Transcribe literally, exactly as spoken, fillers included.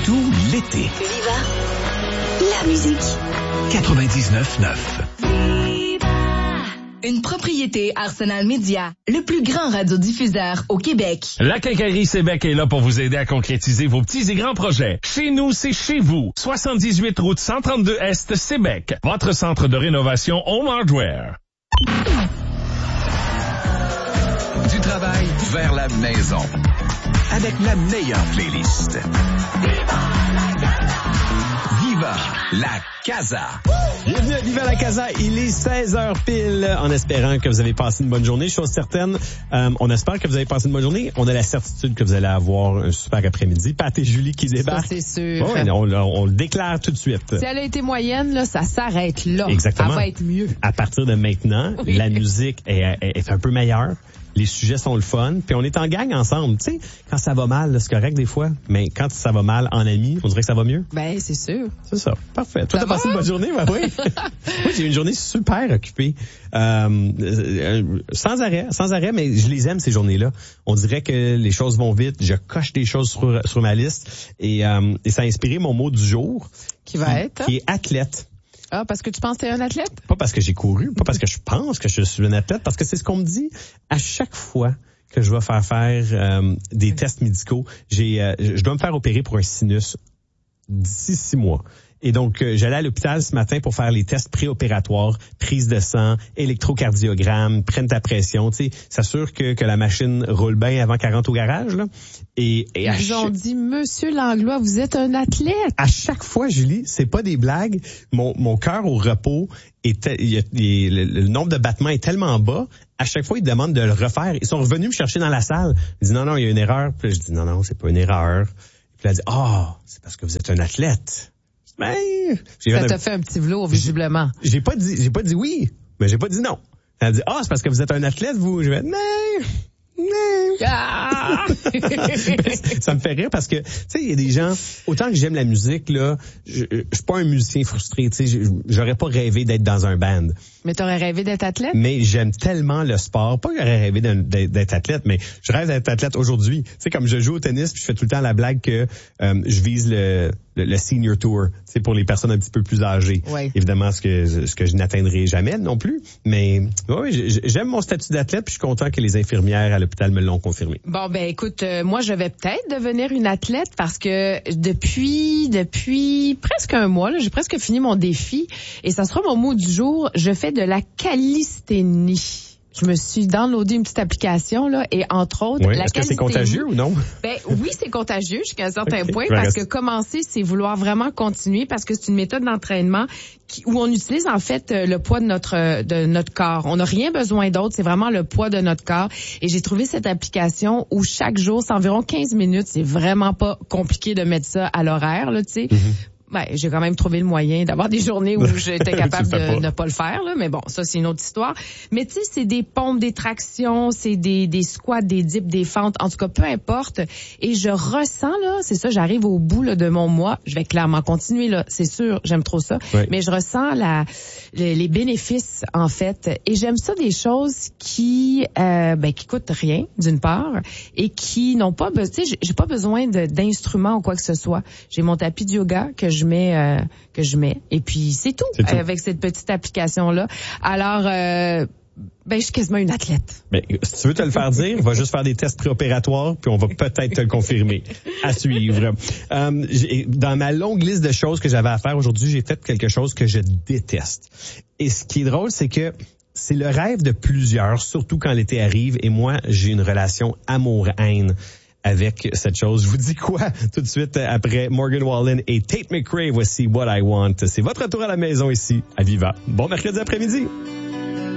tout l'été. Viva la musique. quatre-vingt-dix-neuf neuf. Une propriété Arsenal Média, le plus grand radiodiffuseur au Québec. La Quincaillerie Sébec est là pour vous aider à concrétiser vos petits et grands projets. Chez nous, c'est chez vous. soixante-dix-huit route cent trente-deux Est, Sébec. Votre centre de rénovation Home Hardware. Du travail vers la maison. Avec la meilleure playlist. Viva la Casa. Bienvenue à Viva la Casa. Il est seize heures pile, en espérant que vous avez passé une bonne journée. Chose certaine, euh, on espère que vous avez passé une bonne journée. On a la certitude que vous allez avoir un super après-midi. Pat et Julie qui débarquent. Ça, c'est sûr. Ouais, on, on le déclare tout de suite. Si elle a été moyenne, là, ça s'arrête là. Exactement. Elle va être mieux. À partir de maintenant, oui. La musique est, est, est un peu meilleure. Les sujets sont le fun, puis on est en gang ensemble. Tu sais, quand ça va mal, là, c'est correct des fois, mais quand ça va mal en amis, on dirait que ça va mieux. Ben, c'est sûr. C'est ça. Parfait. Toi, ça t'as passé une bonne journée? Ben oui. Moi, j'ai eu une journée super occupée. Euh, euh, sans arrêt, sans arrêt, mais je les aime, ces journées-là. On dirait que les choses vont vite. Je coche des choses sur, sur ma liste. Et, euh, et ça a inspiré mon mot du jour. Qui va être? Qui est athlète. Ah, parce que tu penses que t'es un athlète? Pas parce que j'ai couru, pas parce que je pense que je suis un athlète, parce que c'est ce qu'on me dit à chaque fois que je vais faire faire euh, des tests médicaux. J'ai, euh, je dois me faire opérer pour un sinus d'ici six mois. Et donc, euh, j'allais à l'hôpital ce matin pour faire les tests préopératoires, prise de sang, électrocardiogramme, prenne ta pression, tu sais, s'assure que, que la machine roule bien avant qu'elle rentre au garage, là. Et, et Ils ch- ont dit, Monsieur Langlois, vous êtes un athlète. À chaque fois, Julie, c'est pas des blagues. Mon, mon cœur au repos, est, il, il, le, le nombre de battements est tellement bas. À chaque fois, ils demandent de le refaire. Ils sont revenus me chercher dans la salle. Ils disent, non, non, il y a une erreur. Puis là, je dis, non, non, c'est pas une erreur. Puis là, elle dit, ah, oh, c'est parce que vous êtes un athlète. Ben, ça t'a fait un petit velours, visiblement. J'ai, j'ai pas dit, j'ai pas dit oui, mais j'ai pas dit non. Elle a dit, ah, oh, c'est parce que vous êtes un athlète, vous. Je vais, non, non. Ah! Ça me fait rire parce que, tu sais, il y a des gens, autant que j'aime la musique, là, je, je suis pas un musicien frustré, tu sais, j'aurais pas rêvé d'être dans un band. Mais t'aurais rêvé d'être athlète? Mais j'aime tellement le sport. Pas que j'aurais rêvé d'être athlète, mais je rêve d'être athlète aujourd'hui. Tu sais, comme je joue au tennis, puis je fais tout le temps la blague que euh, je vise le, le, le senior tour, c'est pour les personnes un petit peu plus âgées. Oui. Évidemment, ce que ce que je n'atteindrai jamais non plus. Mais oui, j'aime mon statut d'athlète, puis je suis content que les infirmières à l'hôpital me l'ont confirmé. Bon, ben écoute, euh, moi, je vais peut-être devenir une athlète parce que depuis depuis presque un mois, là, j'ai presque fini mon défi et ça sera mon mot du jour. Je fais de la calisthénie. Je me suis downloadé une petite application là et entre autres oui, la est-ce que c'est contagieux ou non? Ben oui, c'est contagieux jusqu'à un certain okay, point parce que commencer, c'est vouloir vraiment continuer parce que c'est une méthode d'entraînement qui, où on utilise en fait le poids de notre de notre corps. On n'a rien besoin d'autre, c'est vraiment le poids de notre corps. Et j'ai trouvé cette application où chaque jour, c'est environ quinze minutes. C'est vraiment pas compliqué de mettre ça à l'horaire là, tu sais. Mm-hmm. Ben, j'ai quand même trouvé le moyen d'avoir des journées où j'étais capable de ne pas le faire, là. Mais bon, ça, c'est une autre histoire. Mais tu sais, c'est des pompes, des tractions, c'est des, des squats, des dips, des fentes. En tout cas, peu importe. Et je ressens, là, c'est ça, j'arrive au bout, là, de mon mois. Je vais clairement continuer, là. C'est sûr, j'aime trop ça. Oui. Mais je ressens la, les, les bénéfices, en fait. Et j'aime ça des choses qui, euh, ben, qui coûtent rien, d'une part, et qui n'ont pas besoin, tu sais, j'ai pas besoin de, d'instruments ou quoi que ce soit. J'ai mon tapis de yoga que je mets euh, que je mets et puis c'est tout, c'est tout. Avec cette petite application là. Alors euh, ben je suis quasiment une athlète. Mais si tu veux te le faire dire, va juste faire des tests préopératoires puis on va peut-être te le confirmer. À suivre. Euh, j'ai, dans ma longue liste de choses que j'avais à faire aujourd'hui, j'ai fait quelque chose que je déteste. Et ce qui est drôle, c'est que c'est le rêve de plusieurs, surtout quand l'été arrive et moi, j'ai une relation amour-haine avec cette chose. Je vous dis quoi tout de suite après Morgan Wallen et Tate McRae. Voici What I Want. C'est votre retour à la maison ici à Viva. Bon mercredi après-midi.